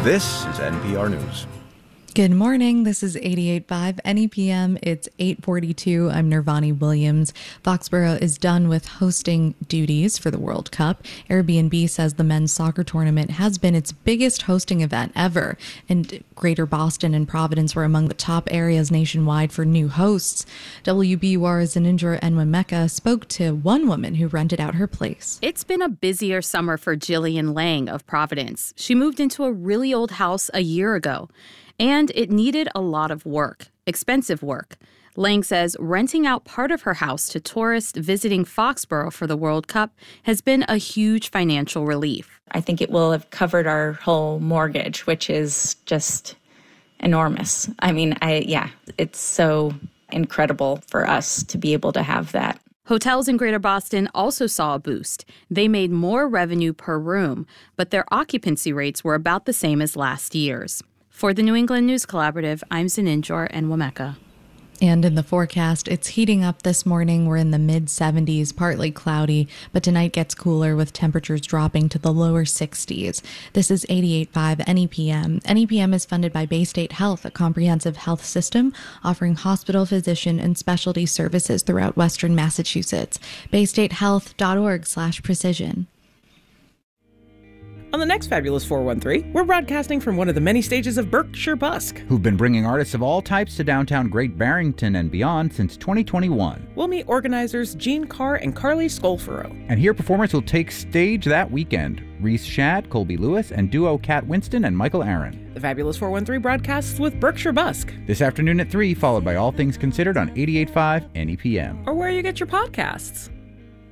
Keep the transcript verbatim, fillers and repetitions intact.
This is N P R News. Good morning. This is eighty-eight point five N E P M. It's eight forty-two. I'm Nirvani Williams. Foxborough is done with hosting duties for the World Cup. Airbnb says the men's soccer tournament has been its biggest hosting event ever, and Greater Boston and Providence were among the top areas nationwide for new hosts. W B U R's Zaninjor Enwemeka spoke to one woman who rented out her place. It's been a busier summer for Jillian Lang of Providence. She moved into a really old house a year ago. And it needed a lot of work, expensive work. Lang says renting out part of her house to tourists visiting Foxborough for the World Cup has been a huge financial relief. I think it will have covered our whole mortgage, which is just enormous. I mean, I yeah, it's so incredible for us to be able to have that. Hotels in Greater Boston also saw a boost. They made more revenue per room, but their occupancy rates were about the same as last year's. For the New England News Collaborative, I'm Zaninjor Enwemeka. And in the forecast, it's heating up this morning. We're in the mid seventies, partly cloudy, but tonight gets cooler with temperatures dropping to the lower sixties. This is eighty-eight point five N E P M. N E P M is funded by Baystate Health, a comprehensive health system offering hospital, physician, and specialty services throughout Western Massachusetts. baystatehealth.org slash precision. On the next Fabulous four one three, we're broadcasting from one of the many stages of Berkshire Busk, who've been bringing artists of all types to downtown Great Barrington and beyond since twenty twenty-one. We'll meet organizers Gene Carr and Carly Scolfero. And hear performers who'll take stage that weekend. Reese Shad, Colby Lewis, and duo Kat Winston and Michael Aaron. The Fabulous four one three broadcasts with Berkshire Busk. This afternoon at three, followed by All Things Considered on eighty-eight point five N E P M. Or where you get your podcasts.